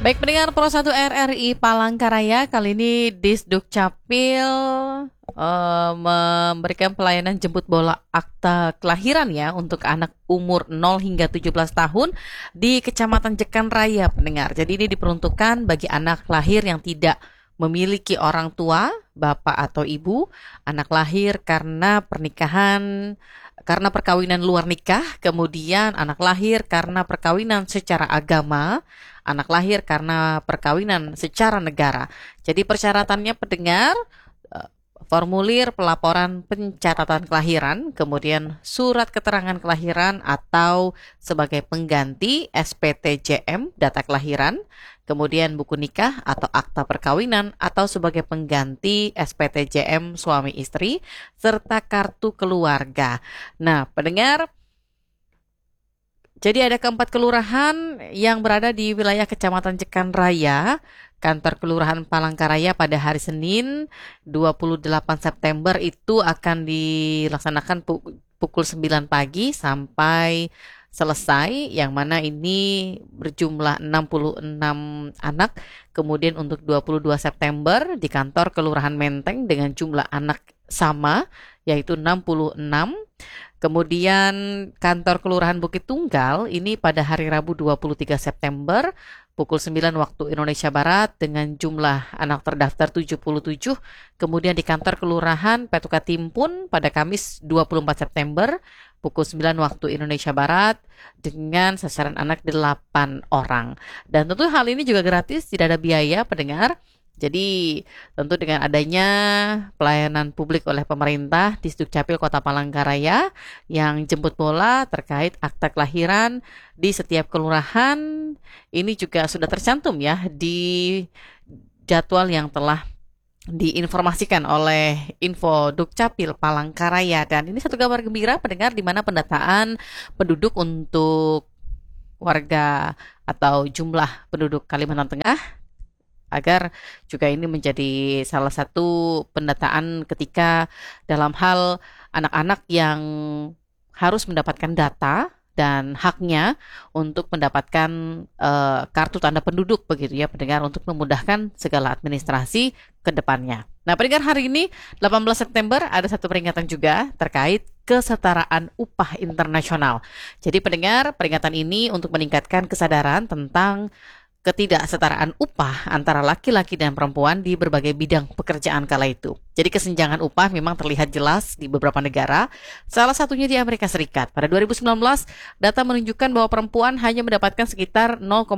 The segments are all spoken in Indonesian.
Baik pendengar Pro 1 RRI Palangkaraya, kali ini Disduk Capil memberikan pelayanan jemput bola akta kelahiran ya untuk anak umur 0 hingga 17 tahun di Kecamatan Jekan Raya pendengar. Jadi ini diperuntukkan bagi anak lahir yang tidak memiliki orang tua, bapak atau ibu, anak lahir karena pernikahan, karena perkawinan luar nikah, kemudian anak lahir karena perkawinan secara agama, anak lahir karena perkawinan secara negara. Jadi persyaratannya pendengar, formulir pelaporan pencatatan kelahiran, kemudian surat keterangan kelahiran atau sebagai pengganti SPTJM data kelahiran, kemudian buku nikah atau akta perkawinan atau sebagai pengganti SPTJM suami istri, serta kartu keluarga. Nah, pendengar, jadi ada keempat kelurahan yang berada di wilayah Kecamatan Jekan Raya. Kantor Kelurahan Palangkaraya pada hari Senin 28 September itu akan dilaksanakan pukul 9 pagi sampai selesai, yang mana ini berjumlah 66 anak. Kemudian untuk 22 September di kantor Kelurahan Menteng dengan jumlah anak sama, yaitu 66. Kemudian kantor Kelurahan Bukit Tunggal ini pada hari Rabu 23 September pukul 9 waktu Indonesia Barat dengan jumlah anak terdaftar 77. Kemudian di kantor Kelurahan Petuka Timpun pada Kamis 24 September pukul 9 waktu Indonesia Barat dengan sasaran anak 8 orang. Dan tentu hal ini juga gratis, tidak ada biaya pendengar. Jadi tentu dengan adanya pelayanan publik oleh pemerintah Disduk Capil Kota Palangkaraya yang jemput bola terkait akta kelahiran di setiap kelurahan ini juga sudah tercantum ya di jadwal yang telah diinformasikan oleh Info Dukcapil Palangkaraya. Dan ini satu kabar gembira pendengar, di mana pendataan penduduk untuk warga atau jumlah penduduk Kalimantan Tengah agar juga ini menjadi salah satu pendataan ketika dalam hal anak-anak yang harus mendapatkan data dan haknya untuk mendapatkan kartu tanda penduduk begitu ya pendengar, untuk memudahkan segala administrasi ke depannya. Nah pendengar, hari ini 18 September ada satu peringatan juga terkait kesetaraan upah internasional. Jadi pendengar, peringatan ini untuk meningkatkan kesadaran tentang ketidaksetaraan upah antara laki-laki dan perempuan di berbagai bidang pekerjaan kala itu. Jadi kesenjangan upah memang terlihat jelas di beberapa negara, salah satunya di Amerika Serikat. Pada 2019, data menunjukkan bahwa perempuan hanya mendapatkan sekitar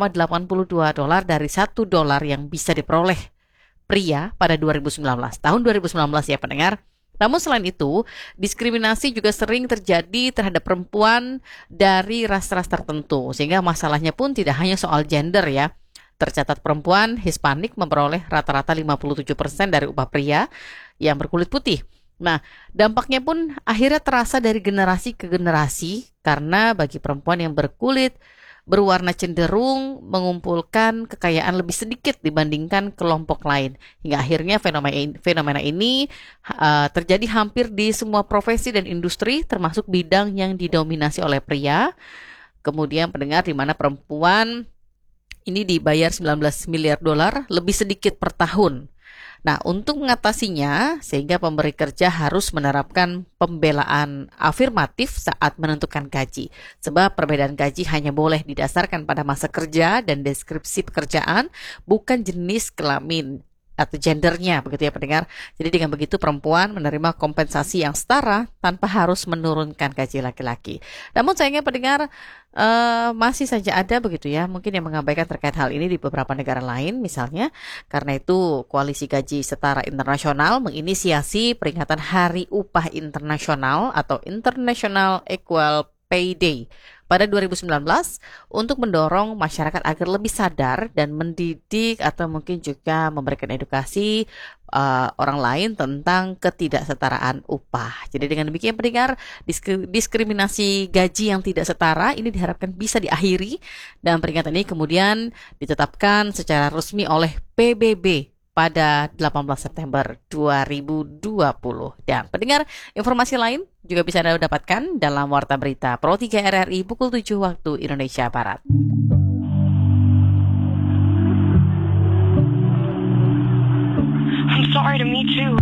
$0,82 dari $1 yang bisa diperoleh pria pada 2019. Tahun 2019 ya pendengar. Namun selain itu, diskriminasi juga sering terjadi terhadap perempuan dari ras-ras tertentu, sehingga masalahnya pun tidak hanya soal gender ya. Tercatat perempuan Hispanik memperoleh rata-rata 57% dari upah pria yang berkulit putih. Nah, dampaknya pun akhirnya terasa dari generasi ke generasi, karena bagi perempuan yang berkulit berwarna cenderung mengumpulkan kekayaan lebih sedikit dibandingkan kelompok lain. Hingga akhirnya fenomena ini terjadi hampir di semua profesi dan industri, termasuk bidang yang didominasi oleh pria. Kemudian pendengar, di mana perempuan ini dibayar $19 miliar lebih sedikit per tahun. Nah, untuk mengatasinya, sehingga pemberi kerja harus menerapkan pembelaan afirmatif saat menentukan gaji. Sebab perbedaan gaji hanya boleh didasarkan pada masa kerja dan deskripsi pekerjaan, bukan jenis kelamin atau gendernya, begitu ya pendengar. Jadi dengan begitu perempuan menerima kompensasi yang setara tanpa harus menurunkan gaji laki-laki. Namun sayangnya pendengar, masih saja ada begitu ya mungkin yang mengabaikan terkait hal ini di beberapa negara lain misalnya. Karena itu Koalisi Gaji Setara Internasional menginisiasi peringatan Hari Upah Internasional atau International Equal Pay Day pada 2019 untuk mendorong masyarakat agar lebih sadar dan mendidik atau mungkin juga memberikan edukasi orang lain tentang ketidaksetaraan upah. Jadi dengan demikian pendengar, diskriminasi gaji yang tidak setara ini diharapkan bisa diakhiri, dan peringatan ini kemudian ditetapkan secara resmi oleh PBB pada 18 September 2020. Dan pendengar, informasi lain juga bisa Anda dapatkan dalam Warta Berita Pro 3 RRI pukul 7 waktu Indonesia Barat. sorry to meet you.